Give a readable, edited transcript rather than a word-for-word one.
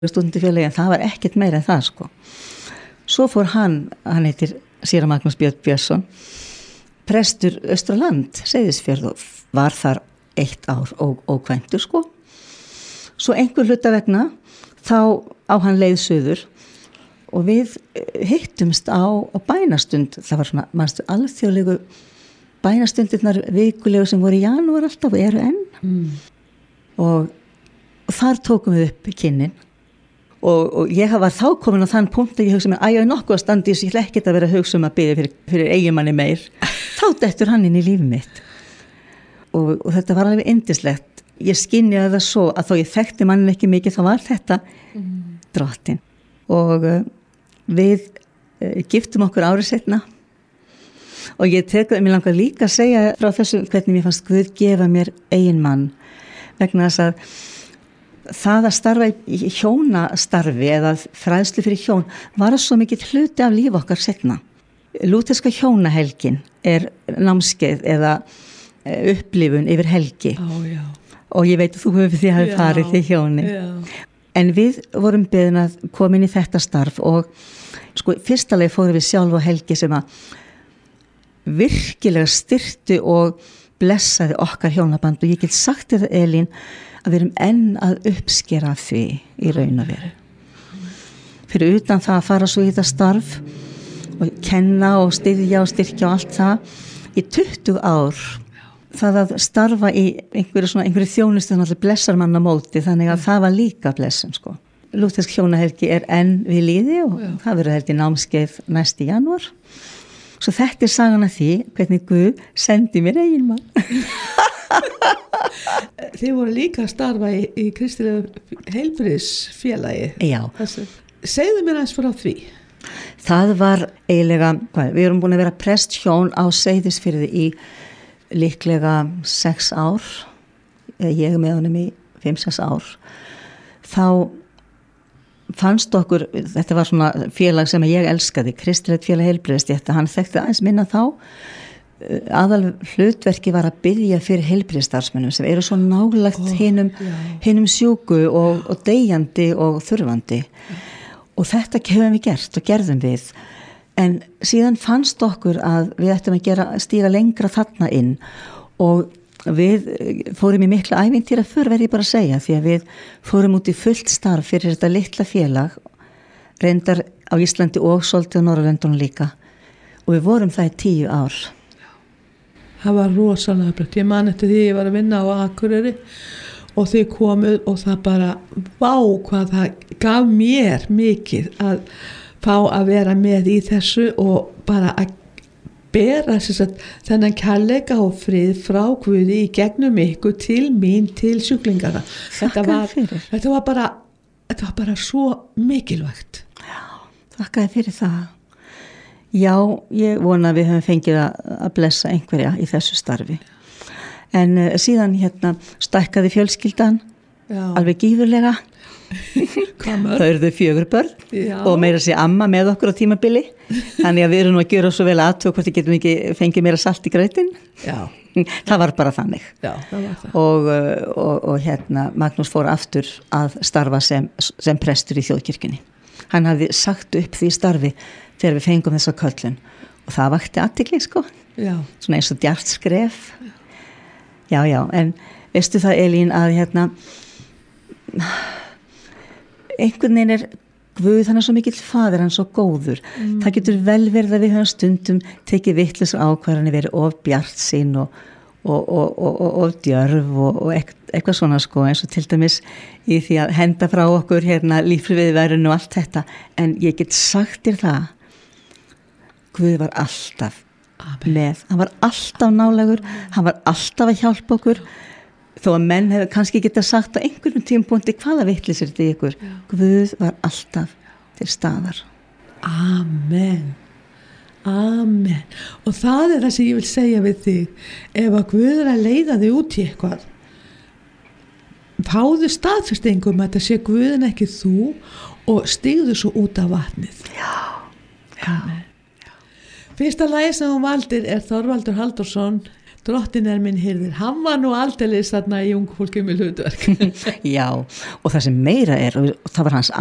stúdentafélagi, en það var ekkert meira en það sko. Svo fór hann heitir Síra Magnús Björn Björnsson, prestur Australand, Seyðisfjörð, og var þar 1 ár ókvæntur sko. Svo einhver hluta vegna þá á hann leið suður og við hittumst á bænastund. Það var svona, manstu, alþjóðlegu bænastundirnar vikulegu sem voru í janúar alltaf og eru enn. Og þar tókum við upp kynnin og ég var þá komin á þann punkt að ég hugsa mér, ég nokkuð að standa í þessu, ég ætla ekkert að vera að hugsa að biðja fyrir eiginmanni meir. Þá dettur hann inn í lífið mitt og þetta var alveg yndislegt. Ég skynjaði það svo að þó ég þekkti mannin ekki mikið, þá var þetta drottinn. Og við giftum okkur árið seinna og mér langar líka að segja frá þessu hvernig mér fannst Guð gefa mér eiginmann, vegna þess að það að starfa í hjónastarfi eða fræðslu fyrir hjón var svo mikið hluti af líf okkar seinna. Lúterska hjónahelgin námskeið eða upplifun yfir helgi. Já. Og ég veit að þú hefur því hafi farið til hjóni. Já. En við vorum beðin að koma inn í þetta starf og sko fyrsta leið fórum við sjálf á helgi sem að virkilega styrktu og blessaði okkar hjónaband og ég get sagt þér það, Elín, að við erum enn að uppskera því í raun og veru. Fyrir utan það að fara svo í þetta starf og kenna og styðja og styrkja og allt það í 20 ár. Það að starfa í einhverju þjónustu þannig að blessar manna móti, þannig að það var líka blessun sko. Lútersk hjónahelgi enn við líði og það verður held í námskeið næst í janúar. Svo þetta sagan af því hvernig Guð sendi mér eiginmann. Þið voru líka að starfa í kristilegu heilbrigðisfélagi. Já. Segðu mér aðeins frá því. Það var eiginlega, við erum búin að vera prestshjón á Seyðisfirði í líklega 6 ár. Ég með honum í 5-6 ár. Þá fannst okkur, þetta var svona félag sem ég elskaði, kristilegt félag heilbrigðisstétta, hann þekkti aðeins minna þá. Aðal hlutverki var að biðja fyrir heilbrigðisstarfsmönnum sem eru svo nálægt hinum sjúku og deyjandi og þurfandi. Og þetta hefum við gert og gerðum við. En síðan fannst okkur að við ættum að stíga lengra þarna inn og við fórum í mikla ævintýra verð ég bara að segja, því að við fórum út í fullt starf fyrir þetta litla félag, reyndar á Íslandi og svolítið á Norðurlöndunum líka, og við vorum það í 10 ár. Það var rosalega breytt. Ég man eftir því ég var að vinna á Akureyri og þið komuð og það bara hvað það gaf mér mikið að fá að vera með í þessu og bara að bera þennan kærleika og frið frá Guði í gegnum ykkur til mín, til sjúklingana. Þetta var bara svo mikilvægt. Já, þakkaði fyrir það. Já, ég vona að við höfum fengið að blessa einhverja í þessu starfi. En síðan stækkaði fjölskyldan alveg gífurlega. Það eru þau 4 börn. Já. Og meira að segja amma með okkur á tímabili, þannig að við erum nú að gera svo vel aðtöku hvort við getum ekki fengið meira salt í grautin. Já. Það var bara þannig. Já, það var það. Og Magnús fór aftur að starfa sem prestur í þjóðkirkjunni. Hann hafði sagt upp því starfi þegar við fengum þessa köllun og það vakti athygli sko. Já. Svona eins og djarft skref. Já, en veistu það, Elín, að einhvern veginn Guð, hann svo mikill faðir, hann svo góður. Það getur vel verið að við höfum stundum tekið vitlausar ákvarðanir, verið of bjartsýn og djörf og eitthvað svona sko, eins og til dæmis í því að henda frá okkur lífsviðurinn og allt þetta. En ég get sagt þér það, Guð var alltaf með, hann var alltaf nálægur, hann var alltaf að hjálpa okkur. Þó að menn hefur kannski getað sagt á einhverjum tímapunkti hvaða vitleysir þetta í ykkur. Guð var alltaf til staðar. Amen. Amen. Og það það sem ég vil segja við þig. Ef að Guð að leiða þig út í eitthvað, fáðu staðfestingum að þetta sé Guðin ekki þú og stígðu svo út af vatnið. Já. Amen. Fyrsta lagi sem hún valdir Þorvaldur Halldórsson, drottin minn hirðir, hann var nú aldeilis þarna í ungu fólki með hlutverk. Já, og það sem meira er, og það var hans